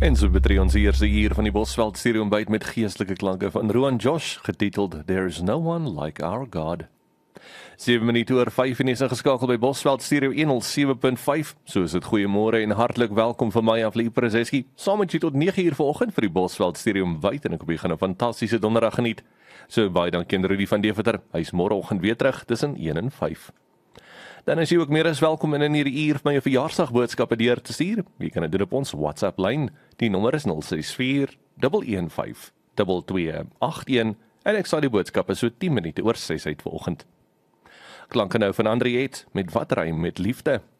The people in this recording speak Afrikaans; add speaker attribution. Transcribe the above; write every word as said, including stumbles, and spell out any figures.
Speaker 1: En so betree ons die eerste uur van die Bosveld Stereo ontbyt met geestelike klanke van Roan Josh, getiteld There's No One Like Our God. sewe minute oor vyf en is ingeskakel by Bosveld Stereo honderd sewe punt vyf. So is dit goeiemôre en hartlik welkom van my af, Lee Prezeski. Saam met jy tot nege uur vanoggend vir die Bosveld Stereo ontbyt en ek hoop jy gaan 'n fantastiese donderdag geniet. So baie dankie aan Rudy van Deventer. Hy's môreoggend weer terug tussen een en vyf. Dan is jy ook meer as welkom in in hierdie uur vir my 'n verjaarsdagboodskappe deur te stuur. Jy kan dit doen op ons WhatsApp lyn. Die nommer is nul ses vier een een vyf twee twee agt een en ek sal die boodskappe so tien minute oor ses uit vanoggend. Klanke nou van Andriet met Wat Rym met Liefde.